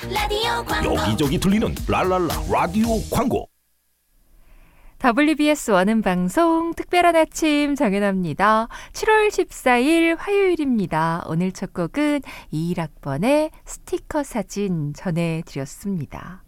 라디오 광고. 여기저기 들리는 랄랄라 라디오 광고. WBS 원음 방송 특별한 아침 정연아입니다. 7월 14일 화요일입니다. 오늘 첫 곡은 21학번의 스티커 사진 전해드렸습니다.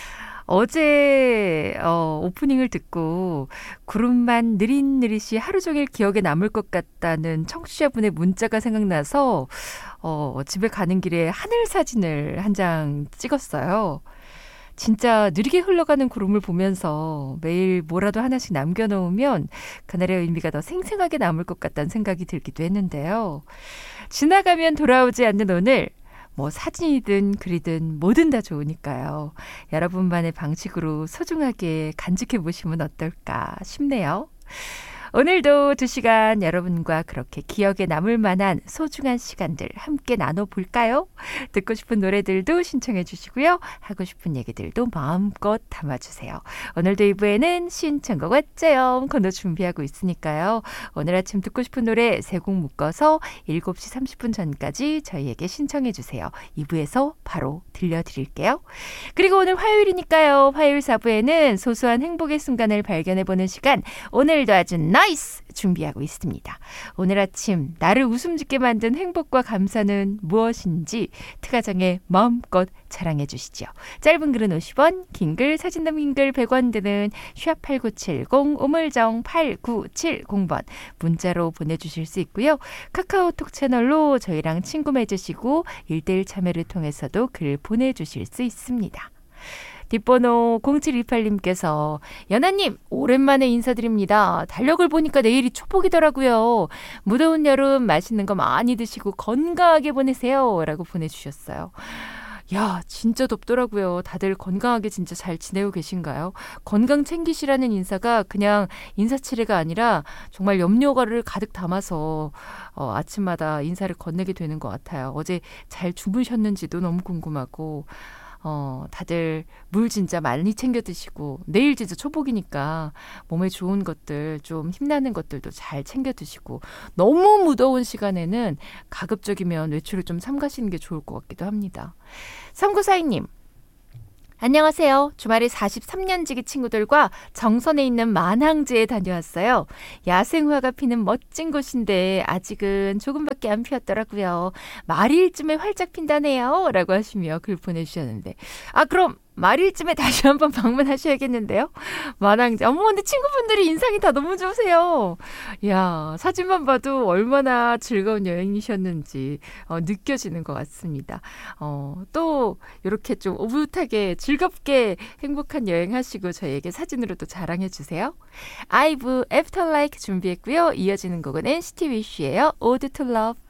어제 오프닝을 듣고 구름만 느릿느릿이 하루 종일 기억에 남을 것 같다는 청취자분의 문자가 생각나서 집에 가는 길에 하늘 사진을 한 장 찍었어요. 진짜 느리게 흘러가는 구름을 보면서 매일 뭐라도 하나씩 남겨놓으면 그날의 의미가 더 생생하게 남을 것 같다는 생각이 들기도 했는데요. 지나가면 돌아오지 않는 오늘, 뭐 사진이든 글이든 뭐든 다 좋으니까요. 여러분만의 방식으로 소중하게 간직해 보시면 어떨까 싶네요. 오늘도 2시간 여러분과 그렇게 기억에 남을 만한 소중한 시간들 함께 나눠볼까요? 듣고 싶은 노래들도 신청해 주시고요. 하고 싶은 얘기들도 마음껏 담아주세요. 오늘도 2부에는 신청곡 어째요? 코너 준비하고 있으니까요. 오늘 아침 듣고 싶은 노래 3곡 묶어서 7시 30분 전까지 저희에게 신청해 주세요. 2부에서 바로 들려드릴게요. 그리고 오늘 화요일이니까요. 화요일 4부에는 소소한 행복의 순간을 발견해보는 시간, 오늘도 아주 나이스 준비하고 있습니다. 오늘 아침 나를 웃음 짓게 만든 행복과 감사는 무엇인지 특가정에 마음껏 자랑해 주시죠. 짧은 글은 50원, 긴 글, 사진 담긴 글 100원 드는 샵8970 우물정 8970번 문자로 보내주실 수 있고요. 카카오톡 채널로 저희랑 친구 맺으시고 1:1 참여를 통해서도 글 보내주실 수 있습니다. 뒷번호 0728님께서 연아님 오랜만에 인사드립니다. 달력을 보니까 내일이 초복이더라고요. 무더운 여름 맛있는 거 많이 드시고 건강하게 보내세요 라고 보내주셨어요. 야, 진짜 덥더라고요. 다들 건강하게 진짜 잘 지내고 계신가요? 건강 챙기시라는 인사가 그냥 인사치레가 아니라 정말 염려가를 가득 담아서 아침마다 인사를 건네게 되는 것 같아요. 어제 잘 주무셨는지도 너무 궁금하고 다들 물 진짜 많이 챙겨 드시고 내일 진짜 초복이니까 몸에 좋은 것들 좀 힘나는 것들도 잘 챙겨 드시고 너무 무더운 시간에는 가급적이면 외출을 좀 삼가시는 게 좋을 것 같기도 합니다. 3942님 안녕하세요. 주말에 43년지기 친구들과 정선에 있는 만항제에 다녀왔어요. 야생화가 피는 멋진 곳인데 아직은 조금밖에 안 피었더라고요. 말일쯤에 활짝 핀다네요 라고 하시며 글 보내주셨는데 그럼 말일쯤에 다시 한번 방문하셔야겠는데요. 만항제. 어머, 근데 친구분들이 인상이 다 너무 좋으세요. 이야, 사진만 봐도 얼마나 즐거운 여행이셨는지 느껴지는 것 같습니다. 또 이렇게 좀 오붓하게 즐겁게 행복한 여행하시고 저희에게 사진으로 또 자랑해 주세요. 아이브 애프터 라이크 준비했고요. 이어지는 곡은 NCT 위시예요. Ode to Love.